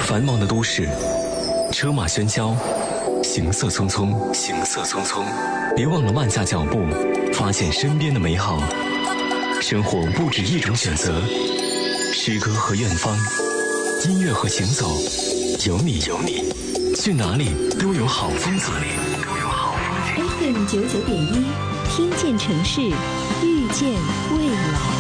繁忙的都市，车马喧嚣，行色匆匆，行色匆匆。别忘了慢下脚步，发现身边的美好。生活不止一种选择，诗歌和远方，音乐和行走，有你，去哪里都有好风景。 FM 99.1，听见城市，遇见未来。